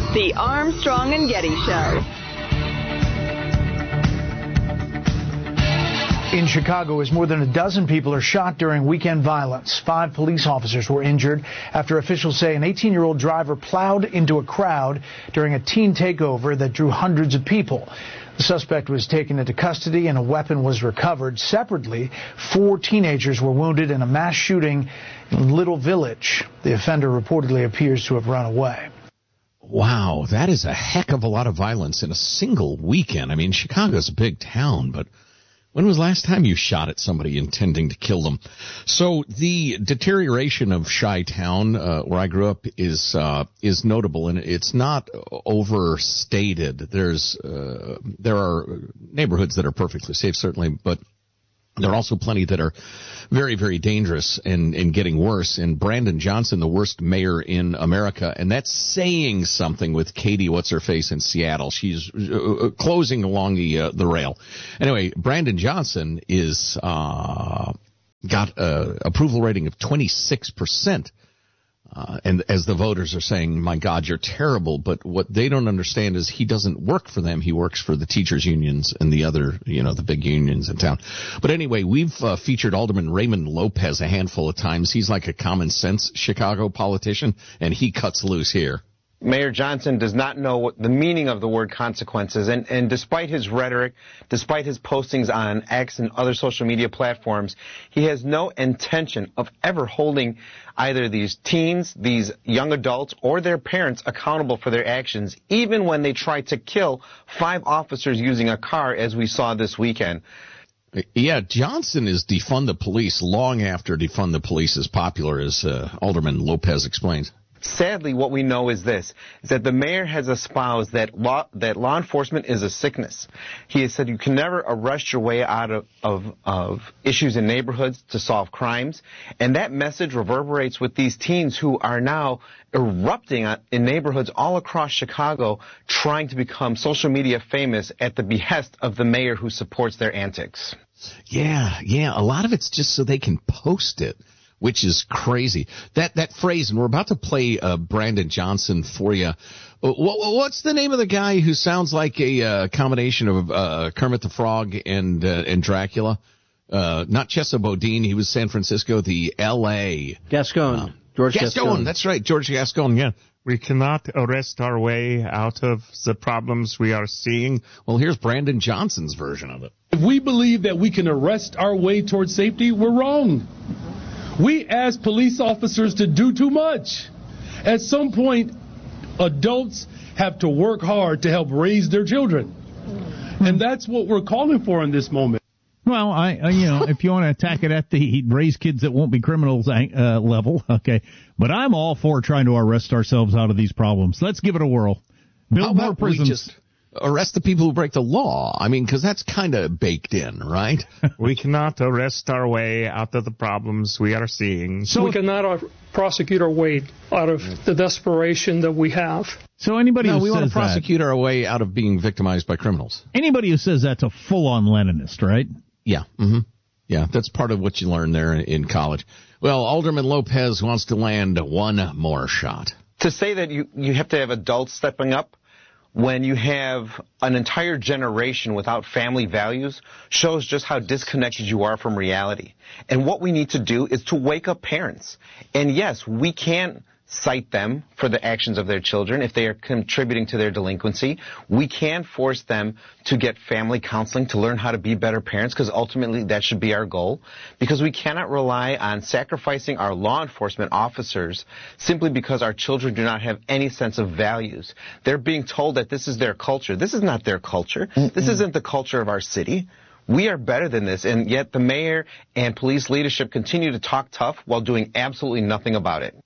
The Armstrong and Getty Show. In Chicago, as more than a dozen people are shot during weekend violence. 5 police officers were injured after officials say an 18-year-old driver plowed into a crowd during a teen takeover that drew hundreds of people. The suspect was taken into custody and a weapon was recovered. Separately, 4 teenagers were wounded in a mass shooting in Little Village. The offender reportedly appears to have run away. Wow, that is a heck of a lot of violence in a single weekend. I mean, Chicago's a big town, but when was the last time you shot at somebody intending to kill them? So the deterioration of Chi-Town, where I grew up, is notable, and it's not overstated. There are neighborhoods that are perfectly safe, certainly, but there are also plenty that are very, very dangerous and getting worse. And Brandon Johnson, the worst mayor in America, and that's saying something with Katie What's-Her-Face in Seattle. She's closing along the rail. Anyway, Brandon Johnson is got a approval rating of 26%. And as the voters are saying, my God, you're terrible. But what they don't understand is he doesn't work for them. He works for the teachers unions and the other, the big unions in town. But anyway, we've featured Alderman Raymond Lopez a handful of times. He's like a common sense Chicago politician, and he cuts loose here. Mayor Johnson does not know what the meaning of the word consequences, and despite his rhetoric, despite his postings on X and other social media platforms, he has no intention of ever holding either these teens, these young adults, or their parents accountable for their actions, even when they try to kill 5 officers using a car, as we saw this weekend. Yeah, Johnson is defund the police long after defund the police is popular, as Alderman Lopez explains. Sadly, what we know is this, is that the mayor has espoused that law enforcement is a sickness. He has said you can never arrest your way out of issues in neighborhoods to solve crimes. And that message reverberates with these teens who are now erupting in neighborhoods all across Chicago, trying to become social media famous at the behest of the mayor who supports their antics. Yeah, a lot of it's just so they can post it, which is crazy. That phrase, and we're about to play Brandon Johnson for you. What's the name of the guy who sounds like a combination of Kermit the Frog and Dracula? Not Chesa Bodine. He was San Francisco. The L.A. Gascon. George Gascon. That's right. George Gascon, yeah. We cannot arrest our way out of the problems we are seeing. Well, here's Brandon Johnson's version of it. If we believe that we can arrest our way towards safety, we're wrong. We ask police officers to do too much. At some point, adults have to work hard to help raise their children. And that's what we're calling for in this moment. Well, if you want to attack it at the raise kids that won't be criminals level, okay. But I'm all for trying to arrest ourselves out of these problems. Let's give it a whirl. Build more prisons. We just arrest the people who break the law? I mean, because that's kind of baked in, right? We cannot arrest our way out of the problems we are seeing. So we cannot prosecute our way out of the desperation that we have. So anybody who we says want to prosecute our way out of being victimized by criminals. Anybody who says that's a full-on Leninist, right? Yeah. Mm-hmm. Yeah, that's part of what you learn there in college. Well, Alderman Lopez wants to land one more shot. To say that you have to have adults stepping up when you have an entire generation without family values shows just how disconnected you are from reality. And what we need to do is to wake up parents. And yes, we can cite them for the actions of their children if they are contributing to their delinquency. We can force them to get family counseling to learn how to be better parents, because ultimately that should be our goal. Because we cannot rely on sacrificing our law enforcement officers simply because our children do not have any sense of values. They're being told that this is their culture. This is not their culture. This isn't the culture of our city. We are better than this, and yet the mayor and police leadership continue to talk tough while doing absolutely nothing about it.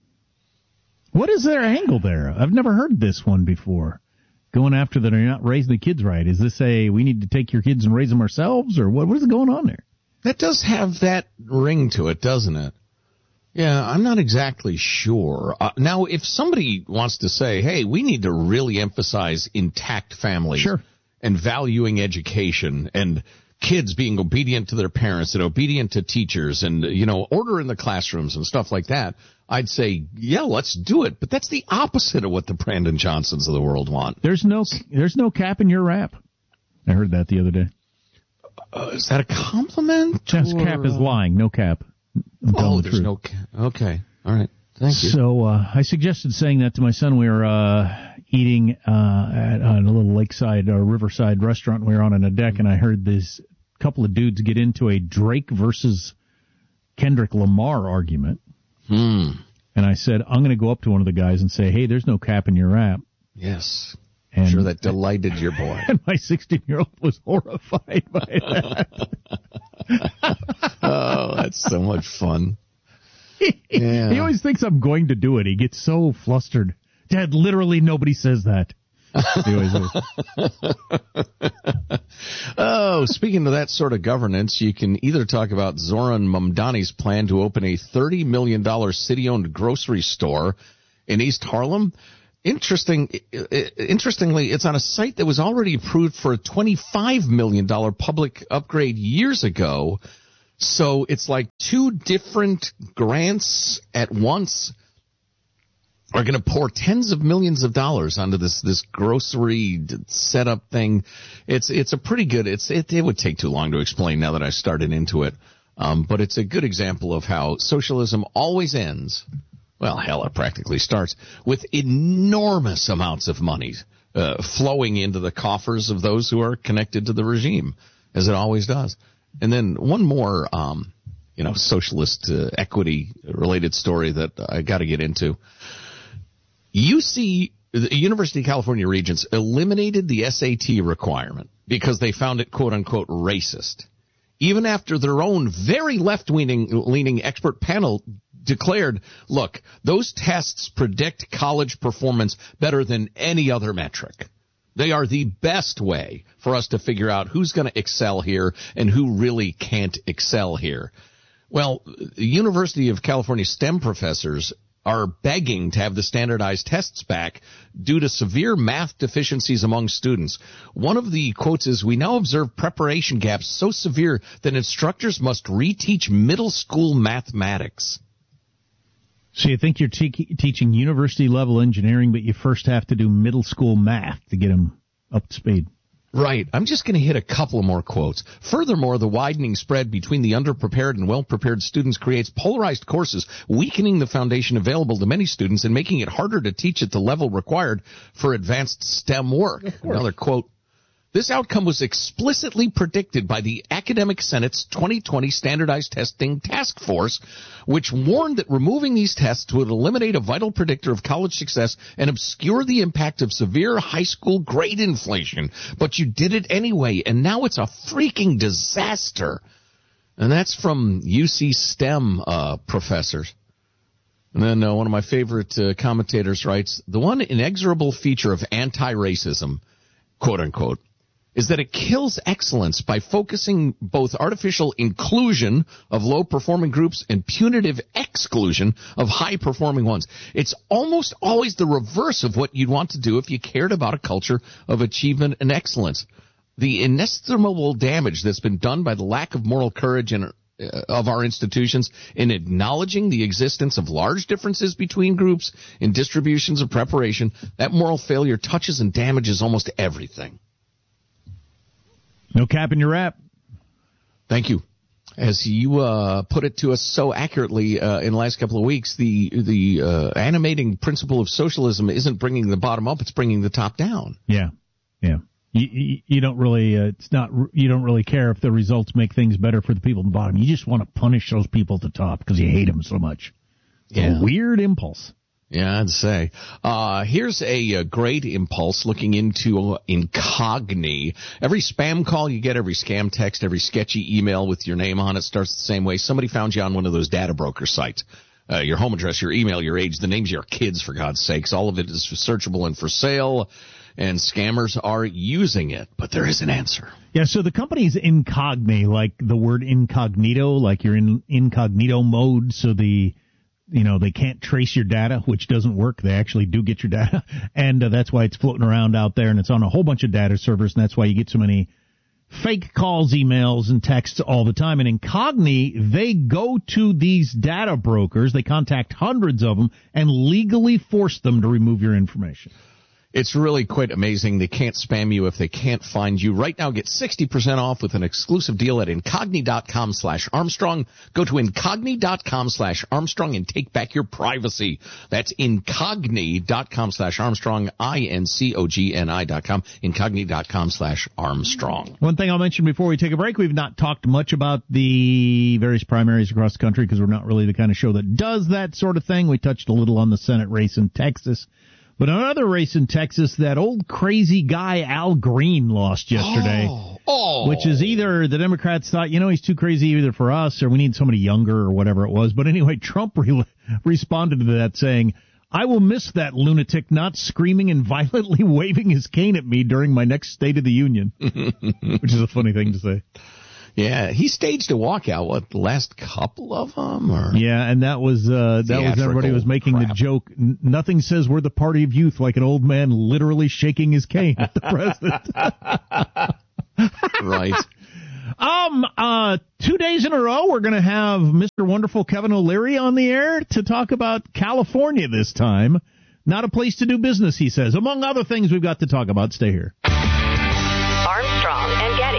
What is their angle there? I've never heard this one before. Going after that, are not raising the kids right? Is this we need to take your kids and raise them ourselves, or what is going on there? That does have that ring to it, doesn't it? Yeah, I'm not exactly sure. Now, if somebody wants to say, hey, we need to really emphasize intact families sure, and valuing education and kids being obedient to their parents and obedient to teachers and, order in the classrooms and stuff like that, I'd say, yeah, let's do it. But that's the opposite of what the Brandon Johnsons of the world want. There's no cap in your rap. I heard that the other day. Is that a compliment? Yes, cap is lying. No cap. There's no cap. Okay. All right. Thank you. So I suggested saying that to my son. We were eating at a little lakeside or riverside restaurant. We were on a deck, and I heard this couple of dudes get into a Drake versus Kendrick Lamar argument. And I said, I'm going to go up to one of the guys and say, hey, there's no cap in your rap. Yes. I'm sure that delighted your boy. And my 16-year-old was horrified by that. Oh, that's so much fun. He always thinks I'm going to do it. He gets so flustered. Dad, literally nobody says that. He always is. Oh, speaking of that sort of governance, you can either talk about Zoran Mamdani's plan to open a $30 million city-owned grocery store in East Harlem. Interestingly, it's on a site that was already approved for a $25 million public upgrade years ago. So it's like two different grants at once are going to pour tens of millions of dollars onto this grocery setup thing. It's a pretty good. It would take too long to explain now that I started into it. But it's a good example of how socialism always ends. Well, hell, it practically starts with enormous amounts of money flowing into the coffers of those who are connected to the regime, as it always does. And then one more, socialist equity-related story that I got to get into. The University of California Regents eliminated the SAT requirement because they found it, quote-unquote, racist, even after their own very left-leaning expert panel declared, look, those tests predict college performance better than any other metric. They are the best way for us to figure out who's going to excel here and who really can't excel here. Well, the University of California STEM professors are begging to have the standardized tests back due to severe math deficiencies among students. One of the quotes is, we now observe preparation gaps so severe that instructors must reteach middle school mathematics. So you think you're teaching university-level engineering, but you first have to do middle school math to get them up to speed. Right. I'm just going to hit a couple of more quotes. Furthermore, the widening spread between the underprepared and well-prepared students creates polarized courses, weakening the foundation available to many students and making it harder to teach at the level required for advanced STEM work. Another quote. This outcome was explicitly predicted by the Academic Senate's 2020 Standardized Testing Task Force, which warned that removing these tests would eliminate a vital predictor of college success and obscure the impact of severe high school grade inflation. But you did it anyway, and now it's a freaking disaster. And that's from UC STEM professors. And then one of my favorite commentators writes, the one inexorable feature of anti-racism, quote-unquote, is that it kills excellence by focusing both artificial inclusion of low-performing groups and punitive exclusion of high-performing ones. It's almost always the reverse of what you'd want to do if you cared about a culture of achievement and excellence. The inestimable damage that's been done by the lack of moral courage of our institutions in acknowledging the existence of large differences between groups in distributions of preparation, that moral failure touches and damages almost everything. No cap in your rap. Thank you. As you put it to us so accurately in the last couple of weeks, the animating principle of socialism isn't bringing the bottom up; it's bringing the top down. Yeah. You don't really you don't really care if the results make things better for the people at the bottom. You just want to punish those people at the top because you hate them so much. Yeah. A weird impulse. Yeah, I'd say. Here's a great impulse looking into Incogni. Every spam call you get, every scam text, every sketchy email with your name on it starts the same way. Somebody found you on one of those data broker sites. Your home address, your email, your age, the names of your kids, for God's sakes. All of it is searchable and for sale, and scammers are using it. But there is an answer. Yeah, so the company's Incogni, like the word incognito, like you're in incognito mode, so they can't trace your data, which doesn't work. They actually do get your data, and that's why it's floating around out there, and it's on a whole bunch of data servers, and that's why you get so many fake calls, emails, and texts all the time. And Incogni, they go to these data brokers, they contact hundreds of them, and legally force them to remove your information. It's really quite amazing. They can't spam you if they can't find you. Right now, get 60% off with an exclusive deal at Incogni.com/Armstrong. Go to Incogni.com/Armstrong and take back your privacy. That's Incogni.com/Armstrong, INCOGNI.com, Incogni.com/Armstrong. One thing I'll mention before we take a break, we've not talked much about the various primaries across the country because we're not really the kind of show that does that sort of thing. We touched a little on the Senate race in Texas. But another race in Texas, that old crazy guy Al Green lost yesterday, which is either the Democrats thought, he's too crazy either for us or we need somebody younger or whatever it was. But anyway, Trump responded to that saying, I will miss that lunatic not screaming and violently waving his cane at me during my next State of the Union, which is a funny thing to say. Yeah, he staged a walkout, the last couple of them? Or? Yeah, and that was everybody was making the joke. Nothing says we're the party of youth like an old man literally shaking his cane at the president. Right. 2 days in a row, we're going to have Mr. Wonderful Kevin O'Leary on the air to talk about California this time. Not a place to do business, he says. Among other things we've got to talk about. Stay here. Armstrong and Getty.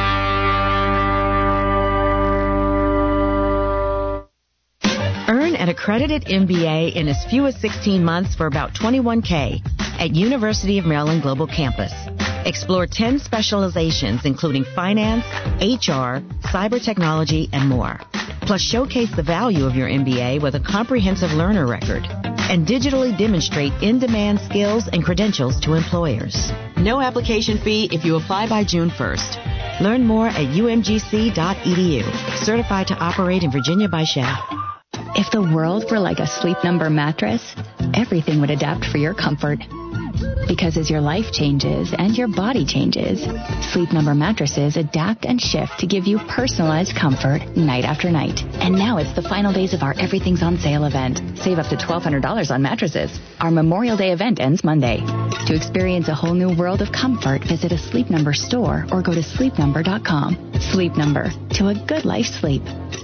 Earn an accredited MBA in as few as 16 months for about $21K at University of Maryland Global Campus. Explore 10 specializations, including finance, HR, cyber technology, and more. Plus, showcase the value of your MBA with a comprehensive learner record and digitally demonstrate in-demand skills and credentials to employers. No application fee if you apply by June 1st. Learn more at umgc.edu. Certified to operate in Virginia by Shell. If the world were like a Sleep Number mattress, everything would adapt for your comfort. Because as your life changes and your body changes, Sleep Number mattresses adapt and shift to give you personalized comfort night after night. And now it's the final days of our Everything's on Sale event. Save up to $1,200 on mattresses. Our Memorial Day event ends Monday. To experience a whole new world of comfort, visit a Sleep Number store or go to sleepnumber.com. Sleep Number. To a good life sleep.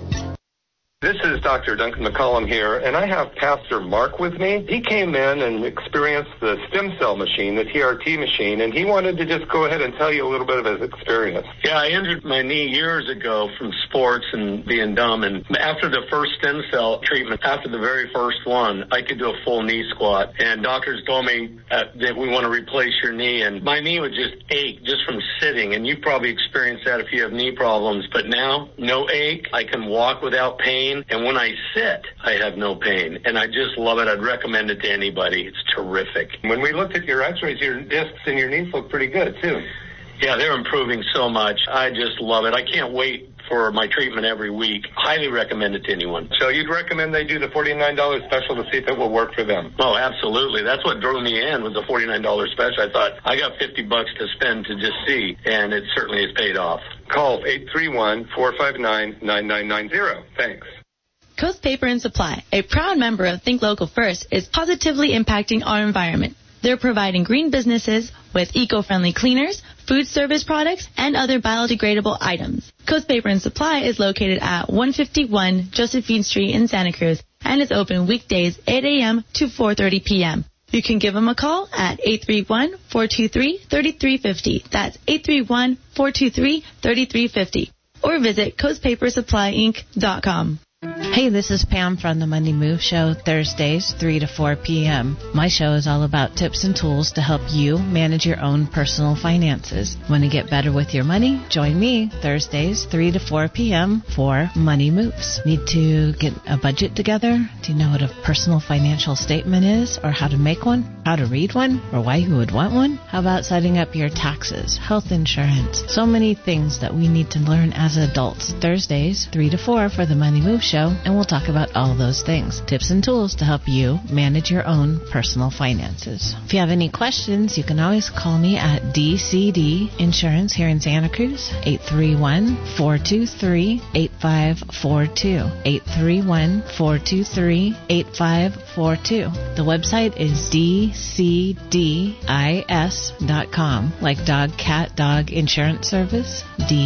This is Dr. Duncan McCollum here, and I have Pastor Mark with me. He came in and experienced the stem cell machine, the TRT machine, and he wanted to just go ahead and tell you a little bit of his experience. Yeah, I injured my knee years ago from sports and being dumb, and after the first stem cell treatment, after the very first one, I could do a full knee squat, and doctors told me that we want to replace your knee, and my knee would just ache just from sitting, and you've probably experienced that if you have knee problems, but now, no ache, I can walk without pain. And when I sit, I have no pain. And I just love it. I'd recommend it to anybody. It's terrific. When we looked at your x-rays, your discs and your knees look pretty good, too. Yeah, they're improving so much. I just love it. I can't wait for my treatment every week. Highly recommend it to anyone. So you'd recommend they do the $49 special to see if it will work for them? Oh, absolutely. That's what drew me in, was the $49 special. I thought, I got $50 to spend to just see, and it certainly has paid off. Call 831-459-9990. Thanks. Coast Paper and Supply, a proud member of Think Local First, is positively impacting our environment. They're providing green businesses with eco-friendly cleaners, food service products, and other biodegradable items. Coast Paper and Supply is located at 151 Josephine Street in Santa Cruz and is open weekdays 8 a.m. to 4:30 p.m. You can give them a call at 831-423-3350. That's 831-423-3350. Or visit coastpapersupplyinc.com. Hey, this is Pam from the Money Move Show, Thursdays, 3 to 4 p.m. My show is all about tips and tools to help you manage your own personal finances. Want to get better with your money? Join me Thursdays, 3 to 4 p.m. for Money Moves. Need to get a budget together? Do you know what a personal financial statement is, or how to make one, how to read one, or why you would want one? How about setting up your taxes, health insurance? So many things that we need to learn as adults. Thursdays, 3 to 4 for the Money Move Show show, and we'll talk about all those things. Tips and tools to help you manage your own personal finances. If you have any questions, you can always call me at DCD Insurance here in Santa Cruz, 831-423-8542. 831-423-8542. The website is DCDIS.com, like dog, cat, dog insurance service,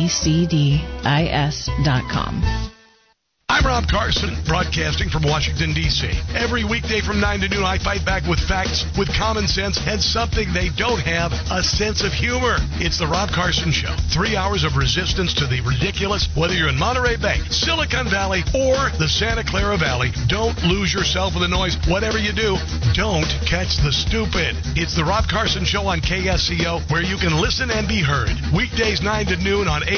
DCDIS.com. I'm Rob Carson, broadcasting from Washington, D.C. Every weekday from 9 to noon, I fight back with facts, with common sense, and something they don't have, a sense of humor. It's the Rob Carson Show. 3 hours of resistance to the ridiculous, whether you're in Monterey Bay, Silicon Valley, or the Santa Clara Valley. Don't lose yourself in the noise. Whatever you do, don't catch the stupid. It's the Rob Carson Show on KSCO, where you can listen and be heard. Weekdays 9 to noon on